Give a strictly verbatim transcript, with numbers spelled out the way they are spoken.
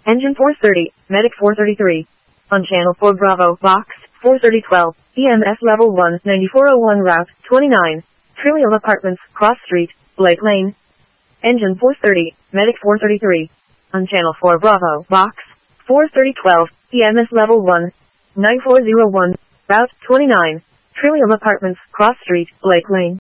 Engine four thirty, Medic four thirty-three. On Channel four Bravo, Box, four thirty twelve, E M S Level one, ninety-four oh one Route, twenty-nine. Trillium Apartments, Cross Street, Blake Lane. Engine four thirty, Medic four thirty-three. On Channel four Bravo, Box, four thirty twelve, E M S Level one, nine four oh one, Route, twenty-nine. Trillium Apartments, Cross Street, Blake Lane.